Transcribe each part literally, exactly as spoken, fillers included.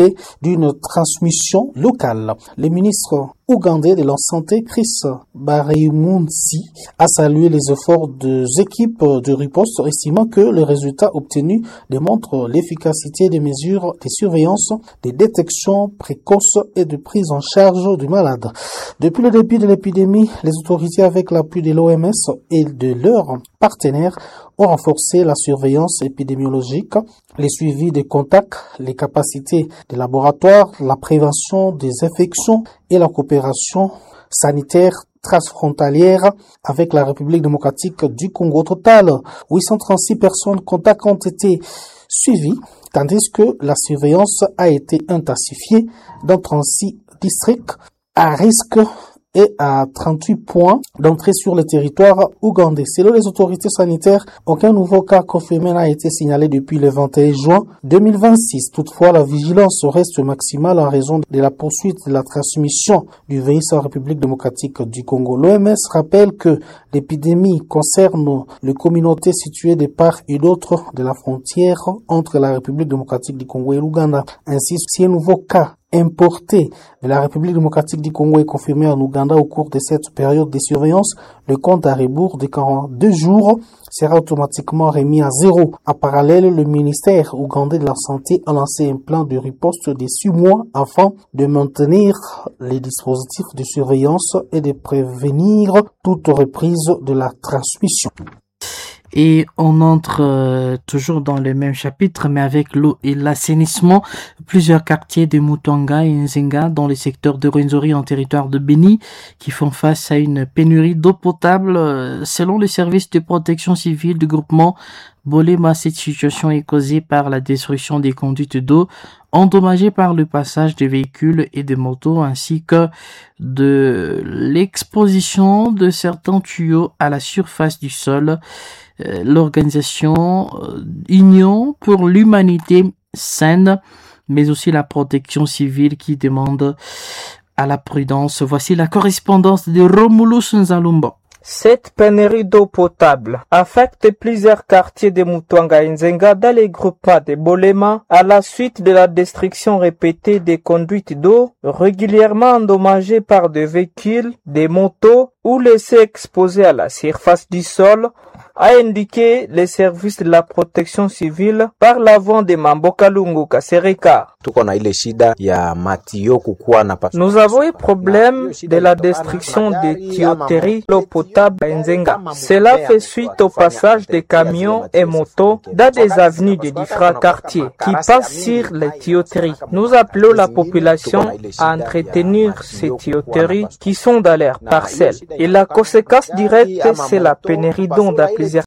d'une transmission locale. Le ministre ougandais de la Santé, Chris Barremunsi, a salué les efforts des équipes de riposte, estimant que les résultats obtenus démontrent l'efficacité des mesures de surveillance, de détection précoce et de prise en charge du malade. Depuis le début de l'épidémie, les autorités, avec l'appui de l'O M S et de leurs partenaires, ont renforcé la surveillance épidémiologique, les suivis des contacts, les capacités des laboratoires, la prévention des infections et la coopération sanitaire transfrontalière avec la République démocratique du Congo. Au total, huit cent trente-six personnes contacts ont été suivies, tandis que la surveillance a été intensifiée dans trente-six districts à risque et à trente-huit points d'entrée sur le territoire ougandais. Selon les autorités sanitaires, aucun nouveau cas confirmé n'a été signalé depuis le vingt et un juin deux mille vingt-six. Toutefois, la vigilance reste maximale en raison de la poursuite de la transmission du virus en République démocratique du Congo. L'O M S rappelle que l'épidémie concerne les communautés situées de part et d'autre de la frontière entre la République démocratique du Congo et l'Ouganda. Ainsi, si un nouveau cas importé de la République démocratique du Congo est confirmé en Ouganda au cours de cette période de surveillance, le compte à rebours de quarante-deux jours sera automatiquement remis à zéro. En parallèle, le ministère ougandais de la Santé a lancé un plan de riposte de six mois afin de maintenir les dispositifs de surveillance et de prévenir toute reprise de la transmission. Et on entre euh, toujours dans le même chapitre, mais avec l'eau et l'assainissement. Plusieurs quartiers de Mutwanga et Nzenga dans le secteur de Rwenzori en territoire de Béni qui font face à une pénurie d'eau potable. Selon le service de protection civile du groupement Bolema, cette situation est causée par la destruction des conduites d'eau endommagées par le passage des véhicules et des motos ainsi que de l'exposition de certains tuyaux à la surface du sol. L'organisation Union pour l'humanité saine, mais aussi la protection civile qui demande à la prudence. Voici la correspondance de Romulus Nzalumba. Cette pénurie d'eau potable affecte plusieurs quartiers de Mutwanga et Nzenga dans les groupements de Bolema à la suite de la destruction répétée des conduites d'eau régulièrement endommagées par des véhicules, des motos ou laissées exposées à la surface du sol, a indiqué les services de la protection civile par la voix de Mamboka Lungu Kasereka. Nous avons eu problème de la destruction des tuyauteries d'eau potable à Nzenga. Cela fait suite au passage des camions et motos dans des avenues de différents quartiers qui passent sur les tuyauteries. Nous appelons la population à entretenir ces tuyauteries qui sont dans leurs parcelles. Et la conséquence directe, c'est la pénurie d'eau dans plusieurs.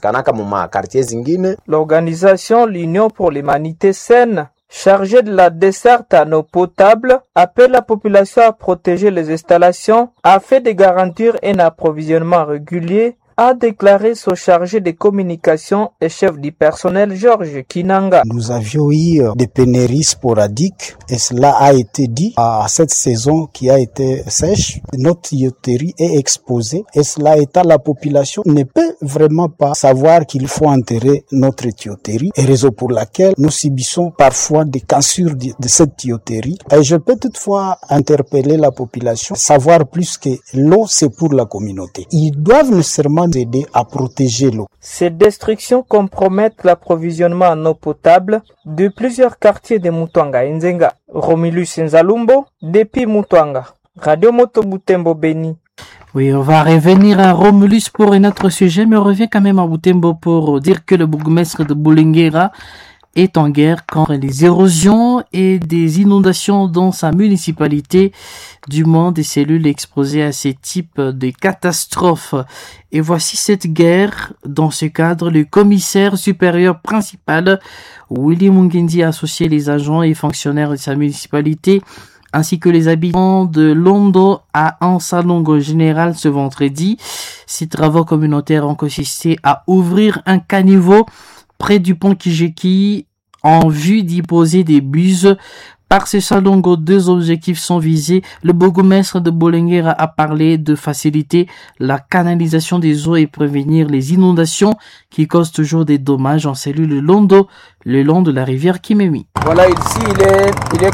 L'organisation L'Union pour l'humanité saine, chargée de la desserte en eau potable, appelle la population à protéger les installations afin de garantir un approvisionnement régulier, a déclaré son chargé de communication et chef du personnel Georges Kinanga. Nous avions eu des pénuries sporadiques et cela a été dit à cette saison qui a été sèche. Notre tuyauterie est exposée et cela étant la population ne peut vraiment pas savoir qu'il faut enterrer notre tuyauterie et raison pour laquelle nous subissons parfois des cassures de, de cette tuyauterie. Et je peux toutefois interpeller la population, savoir plus que l'eau c'est pour la communauté. Ils doivent nécessairement aider à protéger l'eau. Ces destructions compromettent l'approvisionnement en eau potable de plusieurs quartiers de Mutwanga et Nzenga. Romulus Nzalumbo, depuis Mutwanga. Radio Moto Butembo Béni. Oui, on va revenir à Romulus pour un autre sujet, mais on revient quand même à Butembo pour dire que le bourgmestre de Bulengera est en guerre contre les érosions et des inondations dans sa municipalité, du moins des cellules exposées à ces types de catastrophes. Et voici cette guerre. Dans ce cadre, le commissaire supérieur principal, Willy Mungendi, a associé les agents et fonctionnaires de sa municipalité ainsi que les habitants de Londo à un salon général ce vendredi. Ces travaux communautaires ont consisté à ouvrir un caniveau près du pont Kijeki en vue d'y poser des buses Par ces salongo, deux objectifs sont visés. Le bourgmestre de Bolenguera a parlé de faciliter la canalisation des eaux et prévenir les inondations qui causent toujours des dommages en cellule le long d'eau, le long de la rivière Kimemi. Voilà, ici il est, il est